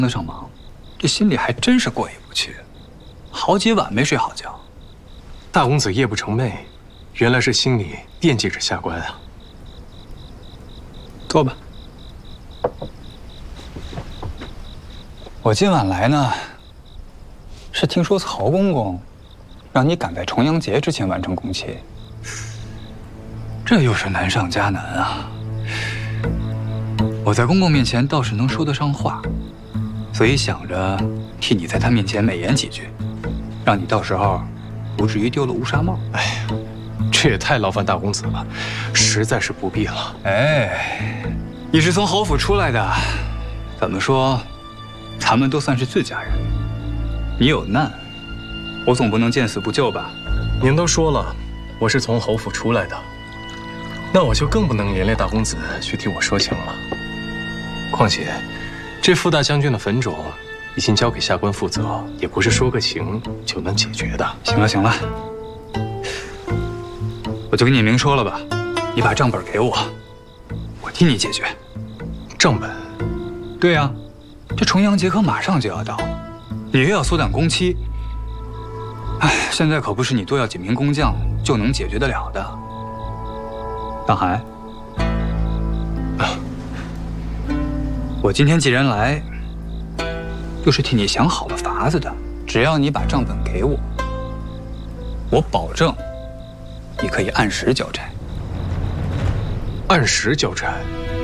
得上忙，这心里还真是过意不去，好几晚没睡好觉。 大公子夜不成寐，原来是心里惦记着下官啊。 坐吧。我今晚来呢，是听说曹公公让你赶在重阳节之前完成工期，这又是难上加难啊。我在公公面前倒是能说得上话，所以想着替你在他面前美言几句，让你到时候不至于丢了乌纱帽。 哎呀，这也太劳烦大公子了，实在是不必了。 哎，你是从侯府出来的，怎么说，咱们都算是自家人。你有难，我总不能见死不救吧？ 您都说了，我是从侯府出来的，那我就更不能连累大公子去替我说情了。况且，这傅大将军的坟冢已经交给下官负责，也不是说个情就能解决的。 行了行了，我就跟你明说了吧，你把账本给我，我替你解决。 账本？ 对呀，这重阳节可马上就要到，你又要缩短工期，哎，现在可不是你多要几名工匠就能解决得了的。大海，我今天既然来，就是替你想好了法子的。只要你把账本给我，我保证你可以按时交差。 按时交差？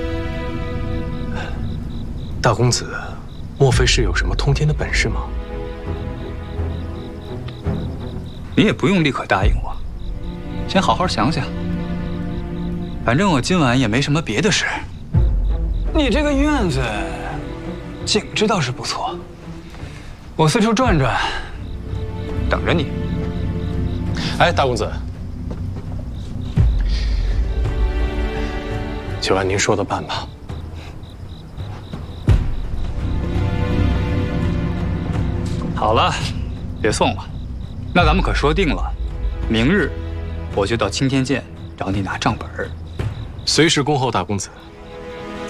大公子，莫非是有什么通天的本事吗？ 你也不用立刻答应我，先好好想想。反正我今晚也没什么别的事。你这个院子景致倒是不错，我四处转转，等着你。 哎，大公子，就按您说的办吧。 好了，别送了，那咱们可说定了，明日我就到青天监找你拿账本。 随时恭候大公子。